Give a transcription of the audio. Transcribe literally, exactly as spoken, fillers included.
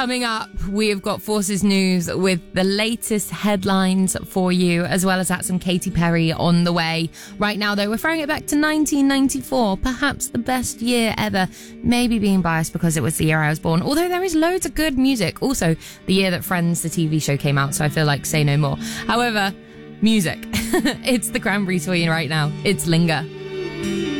Coming up, we have got Forces News with the latest headlines for you, as well as that some Katy Perry on the way. Right now, though, we're throwing it back to nineteen ninety-four, perhaps the best year ever. Maybe being biased because it was the year I was born, although there is loads of good music. Also, the year that Friends, the T V show, came out, so I feel like say no more. However, music. It's the Cranberries for you right now. It's Linger.